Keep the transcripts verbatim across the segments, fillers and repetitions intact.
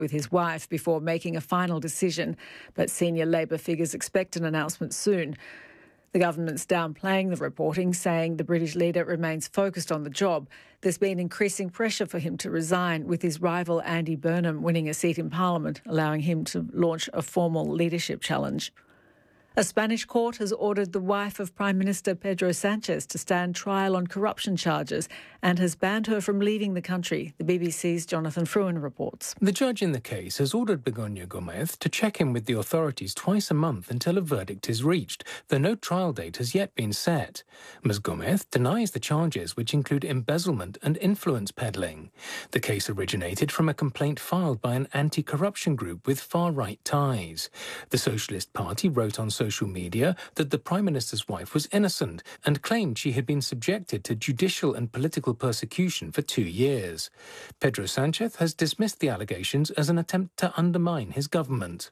with his wife before making a final decision, but senior Labor figures expect an announcement soon. The government's downplaying the reporting, saying the British leader remains focused on the job. There's been increasing pressure for him to resign, with his rival Andy Burnham winning a seat in Parliament, allowing him to launch a formal leadership challenge. A Spanish court has ordered the wife of Prime Minister Pedro Sanchez to stand trial on corruption charges and has banned her from leaving the country, the B B C's Jonathan Fruin reports. The judge in the case has ordered Begoña Gómez to check in with the authorities twice a month until a verdict is reached, though no trial date has yet been set. Miz Gómez denies the charges, which include embezzlement and influence peddling. The case originated from a complaint filed by an anti-corruption group with far-right ties. The Socialist Party wrote on social media that the Prime Minister's wife was innocent and claimed she had been subjected to judicial and political persecution for two years. Pedro Sanchez has dismissed the allegations as an attempt to undermine his government.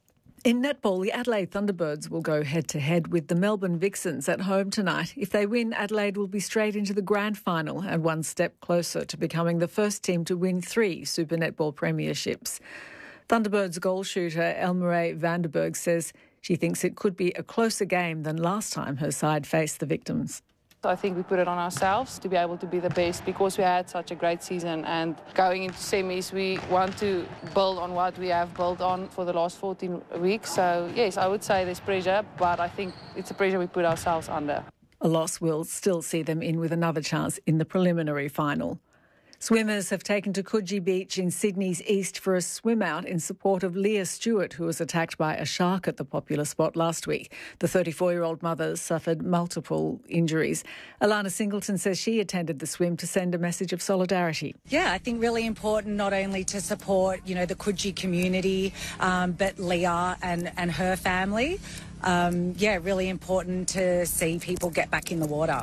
In netball, the Adelaide Thunderbirds will go head-to-head with the Melbourne Vixens at home tonight. If they win, Adelaide will be straight into the grand final and one step closer to becoming the first team to win three Super Netball premierships. Thunderbirds goal shooter Elmarie Vandenberg says she thinks it could be a closer game than last time her side faced the victims. I think we put it on ourselves to be able to be the best because we had such a great season, and going into semis we want to build on what we have built on for the last fourteen weeks. So yes, I would say there's pressure, but I think it's a pressure we put ourselves under. A loss will still see them in with another chance in the preliminary final. Swimmers have taken to Coogee Beach in Sydney's east for a swim out in support of Leah Stewart, who was attacked by a shark at the popular spot last week. The thirty-four-year-old mother suffered multiple injuries. Alana Singleton says she attended the swim to send a message of solidarity. Yeah, I think really important not only to support, you know, the Coogee community, um, but Leah and, and her family. Um, yeah, really important to see people get back in the water.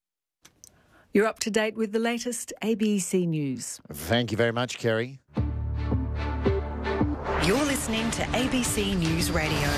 You're up to date with the latest A B C News. Thank you very much, Kerry. You're listening to A B C News Radio.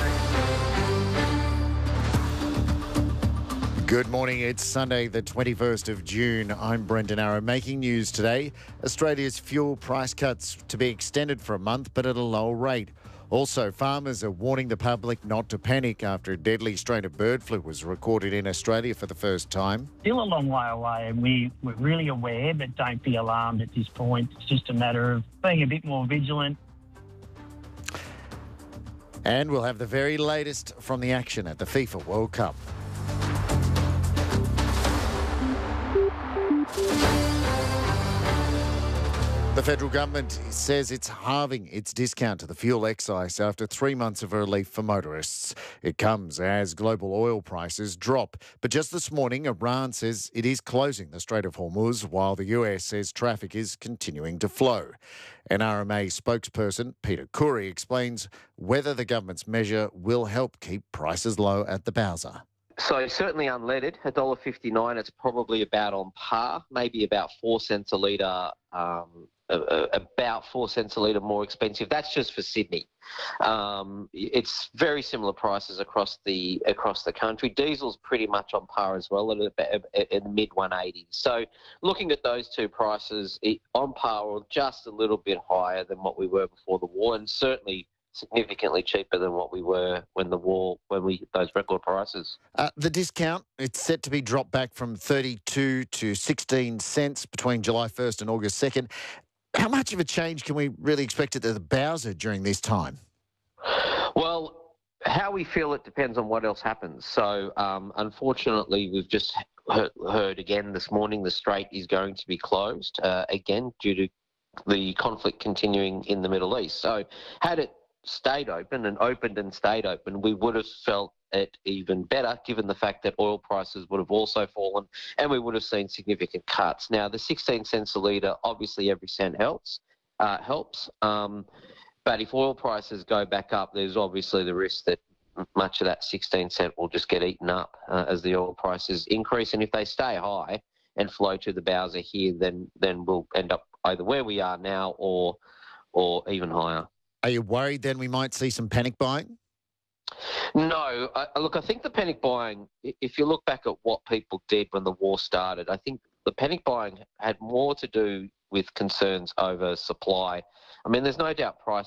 Good morning. It's Sunday, the twenty-first of June. I'm Brendan Arrow. Making news today, Australia's fuel price cuts to be extended for a month, but at a lower rate. Also, farmers are warning the public not to panic after a deadly strain of bird flu was recorded in Australia for the first time. Still a long way away, and we, we're really aware, but don't be alarmed at this point. It's just a matter of being a bit more vigilant. And we'll have the very latest from the action at the FIFA World Cup. The federal government says it's halving its discount to the fuel excise after three months of relief for motorists. It comes as global oil prices drop. But just this morning, Iran says it is closing the Strait of Hormuz, while the U S says traffic is continuing to flow. N R M A spokesperson Peter Khoury explains whether the government's measure will help keep prices low at the Bowser. So certainly unleaded, one dollar fifty-nine, it's probably about on par, maybe about four cents a litre, um, about four cents a litre more expensive. That's just for Sydney. Um, it's very similar prices across the across the country. Diesel's pretty much on par as well, at about in the mid one eighties. So looking at those two prices, it, on par or just a little bit higher than what we were before the war, and certainly significantly cheaper than what we were when the war, when we hit those record prices. Uh, the discount, it's set to be dropped back from thirty-two to sixteen cents between July first and August second. How much of a change can we really expect at the Bowser during this time? Well, how we feel it depends on what else happens. So, um, unfortunately, we've just heard, heard again this morning the strait is going to be closed uh, again due to the conflict continuing in the Middle East. So, had it stayed open and opened and stayed open, we would have felt it even better, given the fact that oil prices would have also fallen and we would have seen significant cuts. Now, the sixteen cents a litre, obviously every cent helps, uh, helps. Um, but if oil prices go back up, there's obviously the risk that much of that sixteen cent will just get eaten up uh, as the oil prices increase. And if they stay high and flow to the Bowser here, then then we'll end up either where we are now or or even higher. Are you worried then we might see some panic buying? No. I, look, I think the panic buying, if you look back at what people did when the war started, I think the panic buying had more to do with concerns over supply. I mean, there's no doubt price